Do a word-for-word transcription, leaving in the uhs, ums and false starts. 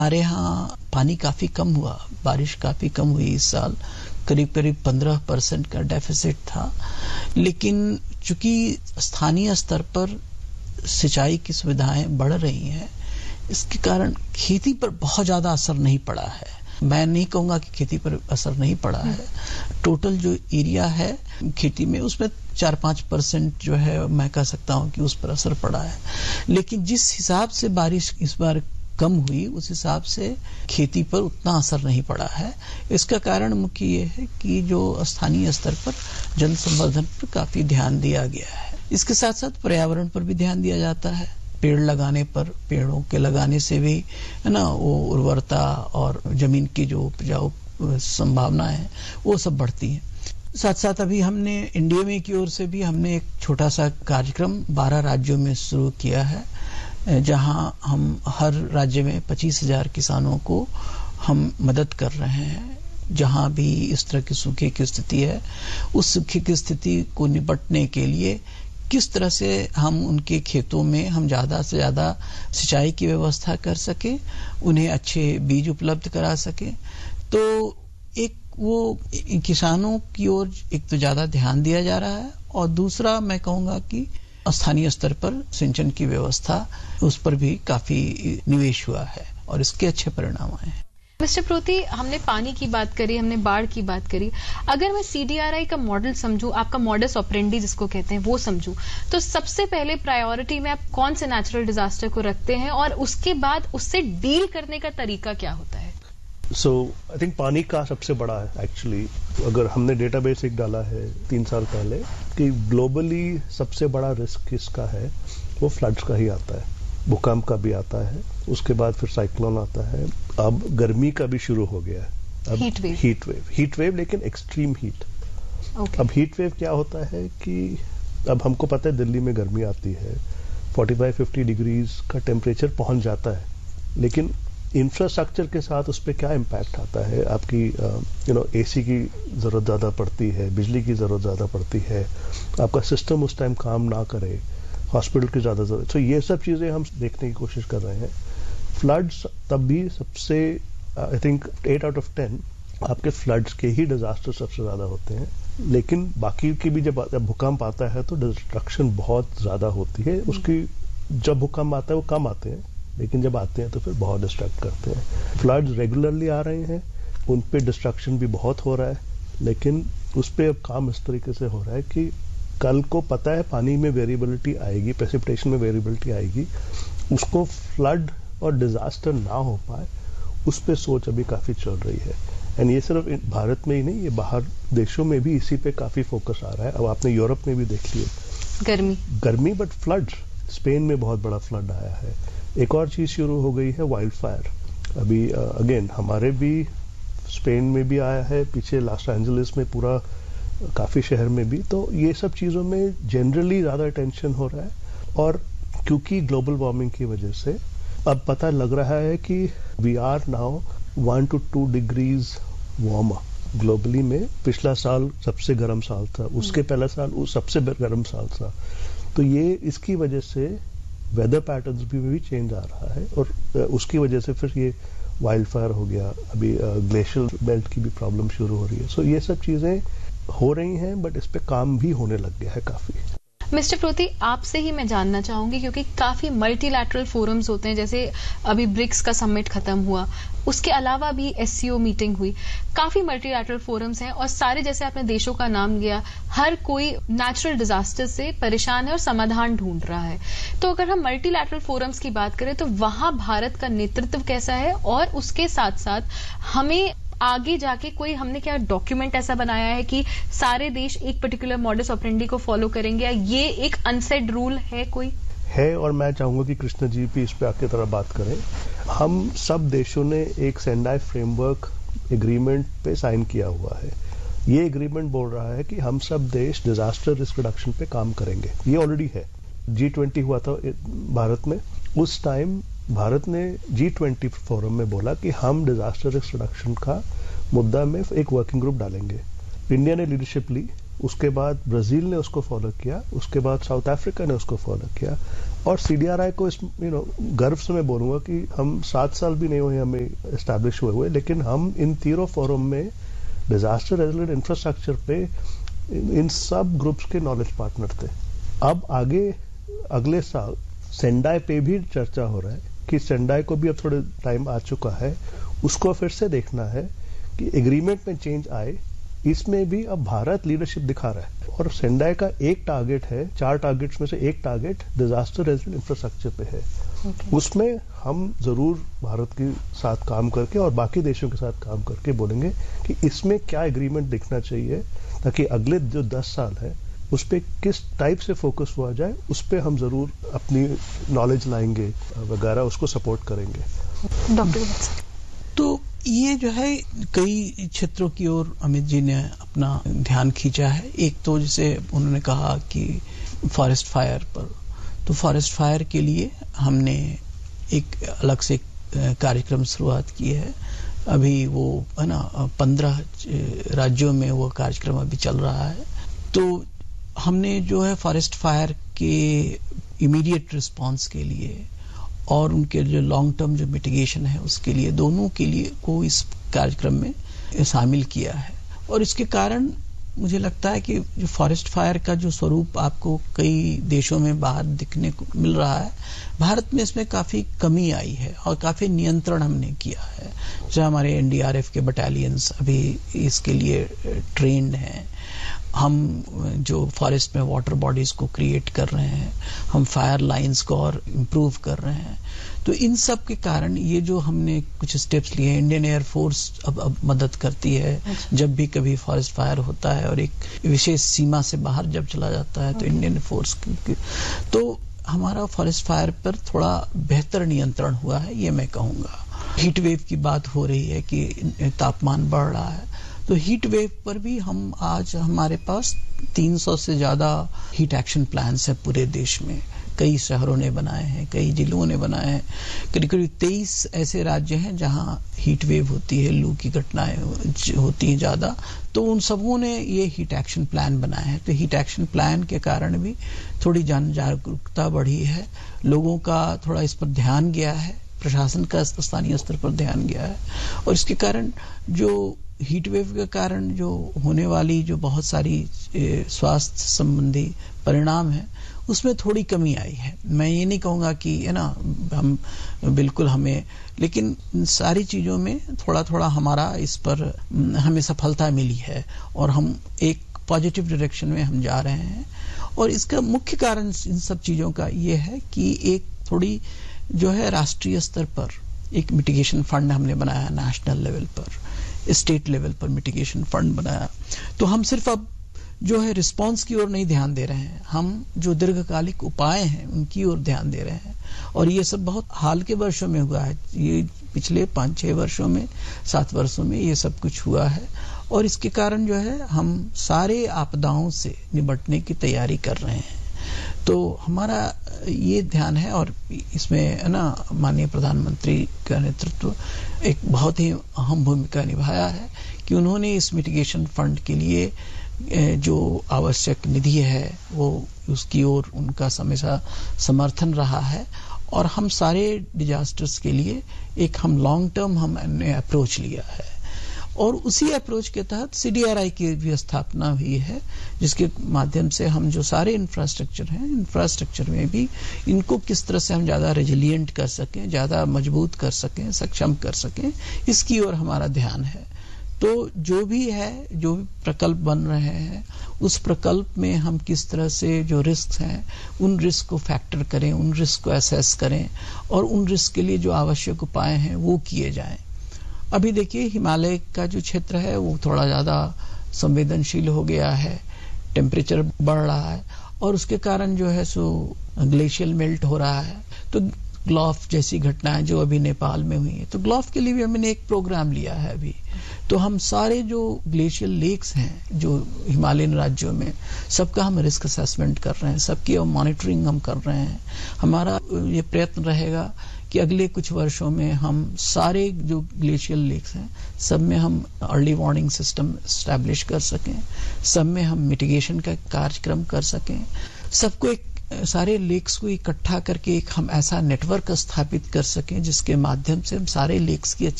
हमारे यहाँ पानी काफी कम हुआ, बारिश काफी कम हुई इस साल, करीब करीब पंद्रह परसेंट का डेफिसिट था। लेकिन चूंकि स्थानीय स्तर पर सिंचाई की सुविधाएं बढ़ रही हैं, इसके कारण खेती पर बहुत ज्यादा असर नहीं पड़ा है। मैं नहीं कहूंगा कि खेती पर असर नहीं पड़ा है। टोटल जो एरिया है खेती में, उसमें चार पांच परसेंट जो है मैं कह सकता हूं कि उस पर असर पड़ा है। लेकिन जिस हिसाब से बारिश इस बार कम हुई, उस हिसाब से खेती पर उतना असर नहीं पड़ा है। इसका कारण मुख्य ये है कि जो स्थानीय स्तर पर जल संवर्धन पर काफी ध्यान दिया गया है। इसके साथ साथ पर्यावरण पर भी ध्यान दिया जाता है। पेड़ लगाने पर, पेड़ों के लगाने से भी है ना, वो उर्वरता और जमीन की जो उपजाऊ संभावना है वो सब बढ़ती है। साथ साथ अभी हमने एनडीएमए की ओर से भी हमने एक छोटा सा कार्यक्रम बारह राज्यों में शुरू किया है, जहां हम हर राज्य में पच्चीस हजार किसानों को हम मदद कर रहे हैं। जहां भी इस तरह की सूखे की स्थिति है, उस सूखे की स्थिति को निपटने के लिए किस तरह से हम उनके खेतों में हम ज्यादा से ज्यादा सिंचाई की व्यवस्था कर सके, उन्हें अच्छे बीज उपलब्ध करा सके। तो एक वो किसानों की ओर एक तो ज्यादा ध्यान दिया जा रहा है, और दूसरा मैं कहूंगा कि स्थानीय स्तर पर सिंचन की व्यवस्था, उस पर भी काफी निवेश हुआ है और इसके अच्छे परिणाम आए हैं। मिस्टर प्रोती, हमने पानी की बात करी, हमने बाढ़ की बात करी। अगर मैं सीडीआरआई का मॉडल समझूं, आपका मॉडस ऑपरेंडी जिसको कहते हैं वो समझूं, तो सबसे पहले प्रायोरिटी में आप कौन से नेचुरल डिजास्टर को रखते हैं और उसके बाद उससे डील करने का तरीका क्या होता है? सो आई थिंक पानी का सबसे बड़ा है एक्चुअली, अगर हमने डेटाबेस एक डाला है तीन साल पहले कि ग्लोबली सबसे बड़ा रिस्क किसका है, वो फ्लड्स का ही आता है। भूकंप का भी आता है, उसके बाद फिर साइक्लोन आता है, अब गर्मी का भी शुरू हो गया है। अब heat wave heat wave heat wave लेकिन एक्सट्रीम हीट। okay. अब हीट वेव क्या होता है कि अब हमको पता है दिल्ली में गर्मी आती है, पैंतालीस पचास डिग्रीज का टेम्परेचर पहुंच जाता है, लेकिन इंफ्रास्ट्रक्चर के साथ उस पर क्या इम्पैक्ट आता है। आपकी यू नो एसी की जरूरत ज्यादा पड़ती है, बिजली की जरूरत ज्यादा पड़ती है, आपका सिस्टम उस टाइम काम ना करे, हॉस्पिटल की ज्यादा जरूरत। तो ये सब चीजें हम देखने की कोशिश कर रहे हैं। फ्लड्स तब भी सबसे I think eight out of ten आपके फ्लड्स के ही डिजास्टर सबसे ज्यादा होते हैं, लेकिन बाकी की भी जब जब भूकंप आता है तो डिस्ट्रक्शन बहुत ज्यादा होती है। उसकी जब भूकंप आता है वो कम आते हैं, लेकिन जब आते हैं तो फिर बहुत डिस्ट्रक्ट करते हैं। फ्लड्स रेगुलरली आ रहे हैं, उन पे डिस्ट्रक्शन भी बहुत हो रहा है, लेकिन उस पर अब काम इस तरीके से हो रहा है कि कल को पता है पानी में वेरिएबिलिटी आएगी, प्रेसिपिटेशन में वेरिएबिलिटी आएगी, उसको फ्लड और डिजास्टर ना हो पाए, उस पे सोच अभी काफी चल रही है। एंड ये सिर्फ भारत में ही नहीं, ये बाहर देशों में भी इसी पे काफी फोकस आ रहा है। अब आपने यूरोप में भी देख लिया गर्मी गर्मी बट फ्लड, स्पेन में बहुत बड़ा फ्लड आया है। एक और चीज शुरू हो गई है, वाइल्ड फायर। अभी अगेन uh, हमारे भी स्पेन में भी आया है, पीछे लॉस एंजलिस में पूरा काफी शहर में भी। तो ये सब चीजों में जनरली ज्यादा टेंशन हो रहा है, और क्योंकि ग्लोबल वार्मिंग की वजह से अब पता लग रहा है कि we are now one two two degrees warmer globally में। पिछला साल सबसे गर्म साल था, उसके पहला साल वो सबसे गर्म साल था। तो ये इसकी वजह से वेदर पैटर्न्स भी भी चेंज आ रहा है, और उसकी वजह से फिर ये वाइल्ड फायर हो गया, अभी ग्लेशियल बेल्ट की भी प्रॉब्लम शुरू हो रही है। सो ये सब चीजें हो रही हैं, बट इस पे काम भी होने लग गया है काफी। मिस्टर प्रोती, आपसे ही मैं जानना चाहूंगी, क्योंकि काफी मल्टीलैटरल फोरम्स होते हैं, जैसे अभी ब्रिक्स का समिट खत्म हुआ, उसके अलावा भी एससीओ मीटिंग हुई, काफी मल्टीलैटरल फोरम्स हैं, और सारे जैसे आपने देशों का नाम लिया, हर कोई नेचुरल डिजास्टर से परेशान है और समाधान ढूंढ रहा है। तो अगर हम मल्टीलैटरल फोरम्स की बात करें तो वहां भारत का नेतृत्व कैसा है, और उसके साथ साथ हमें आगे जाके कोई हमने क्या डॉक्यूमेंट ऐसा बनाया है कि सारे देश एक पर्टिकुलर मॉडस ऑपरेंडी को फॉलो करेंगे, या ये एक अनसेड रूल है कोई है? और मैं चाहूंगा कि कृष्ण जी भी इस पे आपकी तरह बात करें। हम सब देशों ने एक सेंडाई फ्रेमवर्क एग्रीमेंट पे साइन किया हुआ है। ये एग्रीमेंट बोल रहा है कि हम सब देश डिजास्टर रिस्क रिडक्शन पे काम करेंगे। ये ऑलरेडी है। जी ट्वेंटी हुआ था भारत में, उस टाइम भारत ने जी ट्वेंटी फोरम में बोला कि हम डिजास्टर रिस्क रिडक्शन का मुद्दा में एक वर्किंग ग्रुप डालेंगे। इंडिया ने लीडरशिप ली, उसके बाद ब्राजील ने उसको फॉलो किया, उसके बाद साउथ अफ्रीका ने उसको फॉलो किया। और सीडीआरआई को इस यू नो गर्व से मैं बोलूंगा कि हम सात साल भी नहीं हुए हमें एस्टैब्लिश हुए हुए, लेकिन हम इन तीनों फोरम में डिजास्टर रेजिलिएंट इंफ्रास्ट्रक्चर पे इन सब ग्रुप्स के नॉलेज पार्टनर थे। अब आगे अगले साल सेंडाई पे भी चर्चा हो रहा है कि सेंडाई को भी अब थोड़े टाइम आ चुका है, उसको फिर से देखना है कि एग्रीमेंट में चेंज आए। इसमें भी अब भारत लीडरशिप दिखा रहा है और सेंडाई का एक टारगेट है, चार टारगेट्स में से एक टारगेट डिजास्टर रेजिलिएंट इंफ्रास्ट्रक्चर पे है। okay. उसमें हम जरूर भारत के साथ काम करके और बाकी देशों के साथ काम करके बोलेंगे कि इसमें क्या एग्रीमेंट दिखना चाहिए, ताकि अगले जो दस साल है उस पर किस टाइप से फोकस हुआ जाए, उस पर हम जरूर अपनी नॉलेज लाएंगे वगैरह, उसको सपोर्ट करेंगे। डॉक्टर तो ये जो है कई क्षेत्रों की ओर अमित जी ने अपना ध्यान खींचा है। एक तो जैसे उन्होंने कहा कि फॉरेस्ट फायर पर, तो फॉरेस्ट फायर के लिए हमने एक अलग से कार्यक्रम शुरुआत की है। अभी वो है ना पंद्रह राज्यों में वो कार्यक्रम अभी चल रहा है। तो हमने जो है फॉरेस्ट फायर के इमीडिएट रिस्पांस के लिए और उनके जो लॉन्ग टर्म जो मिटिगेशन है उसके लिए, दोनों के लिए को इस कार्यक्रम में शामिल किया है। और इसके कारण मुझे लगता है कि जो फॉरेस्ट फायर का जो स्वरूप आपको कई देशों में बाहर दिखने को मिल रहा है, भारत में इसमें काफी कमी आई है और काफी नियंत्रण हमने किया है। जैसे हमारे एनडीआरएफ के बटालियंस अभी इसके लिए ट्रेंड हैं, हम जो फॉरेस्ट में वाटर बॉडीज को क्रिएट कर रहे हैं, हम फायर लाइंस को और इम्प्रूव कर रहे हैं। तो इन सब के कारण ये जो हमने कुछ स्टेप्स लिए, इंडियन एयर फोर्स अब अब मदद करती है। अच्छा। जब भी कभी फॉरेस्ट फायर होता है और एक विशेष सीमा से बाहर जब चला जाता है तो इंडियन फोर्स की, तो हमारा फॉरेस्ट फायर पर थोड़ा बेहतर नियंत्रण हुआ है, ये मैं कहूँगा। हीट वेव की बात हो रही है कि तापमान बढ़ रहा है, तो हीट वेव पर भी हम आज हमारे पास तीन सौ से ज्यादा हीट एक्शन प्लान्स हैं पूरे देश में। कई शहरों ने बनाए हैं, कई जिलों ने बनाए हैं। करीब करीब तेईस ऐसे राज्य हैं जहां हीट वेव होती है, लू की घटनाएं होती हैं ज्यादा, तो उन सबों ने ये हीट एक्शन प्लान बनाए हैं। तो हीट एक्शन प्लान के कारण भी थोड़ी जन जागरूकता बढ़ी है, लोगों का थोड़ा इस पर ध्यान गया है, प्रशासन का स्थानीय स्तर पर ध्यान गया है। और इसके कारण जो हीट वेव के कारण जो होने वाली जो बहुत सारी स्वास्थ्य संबंधी परिणाम है उसमें थोड़ी कमी आई है। मैं ये नहीं कहूँगा कि है ना हम बिल्कुल हमें, लेकिन सारी चीज़ों में थोड़ा थोड़ा हमारा इस पर हमें सफलता मिली है और हम एक पॉजिटिव डायरेक्शन में हम जा रहे हैं। और इसका मुख्य कारण इन सब चीज़ों का ये है कि एक थोड़ी जो है राष्ट्रीय स्तर पर एक मिटिगेशन फंड हमने बनाया, नेशनल लेवल पर, स्टेट लेवल पर मिटिगेशन फंड बनाया। तो हम सिर्फ अब जो है रिस्पांस की ओर नहीं ध्यान दे रहे हैं, हम जो दीर्घकालिक उपाय हैं उनकी ओर ध्यान दे रहे हैं। और ये सब बहुत हाल के वर्षों में हुआ है, ये पिछले पाँच छह वर्षों में, सात वर्षों में ये सब कुछ हुआ है। और इसके कारण जो है हम सारे आपदाओं से निपटने की तैयारी कर रहे हैं। तो हमारा ये ध्यान है और इसमें है ना माननीय प्रधानमंत्री का नेतृत्व एक बहुत ही अहम भूमिका निभाया है कि उन्होंने इस मिटिगेशन फंड के लिए जो आवश्यक निधि है वो उसकी ओर उनका हमेशा समर्थन रहा है। और हम सारे डिजास्टर्स के लिए एक हम लॉन्ग टर्म हमने अप्रोच लिया है और उसी अप्रोच के तहत सीडीआरआई की भी स्थापना हुई है, जिसके माध्यम से हम जो सारे इंफ्रास्ट्रक्चर हैं, इंफ्रास्ट्रक्चर में भी इनको किस तरह से हम ज्यादा रेजिलिएंट कर सकें, ज्यादा मजबूत कर सकें, सक्षम कर सकें, इसकी ओर हमारा ध्यान है। तो जो भी है, जो भी प्रकल्प बन रहे हैं, उस प्रकल्प में हम किस तरह से जो रिस्क हैं उन रिस्क को फैक्टर करें, उन रिस्क को असेस करें और उन रिस्क के लिए जो आवश्यक उपाय हैं वो किए जाएं। अभी देखिए हिमालय का जो क्षेत्र है वो थोड़ा ज्यादा संवेदनशील हो गया है, टेम्परेचर बढ़ रहा है और उसके कारण जो है सो ग्लेशियल मेल्ट हो रहा है। तो ग्लॉफ जैसी घटनाएं जो अभी नेपाल में हुई है, तो ग्लॉफ के लिए भी हमने एक प्रोग्राम लिया है अभी। तो हम सारे जो ग्लेशियल लेक्स हैं जो हिमालयन राज्यों में, सबका हम रिस्क असेसमेंट कर रहे हैं, सबकी मॉनिटरिंग हम कर रहे हैं। हमारा ये प्रयत्न रहेगा कि अगले कुछ वर्षों में हम सारे जो ग्लेशियल लेक्स हैं सब में हम अर्ली वार्निंग सिस्टम एस्टैब्लिश कर सकें, सब में हम मिटिगेशन का कार्यक्रम कर सकें, सबको एक सारे लेक्स को इकट्ठा करके एक हम ऐसा नेटवर्क स्थापित कर सकें जिसके माध्यम से हम सारे लेक्स की अच्छी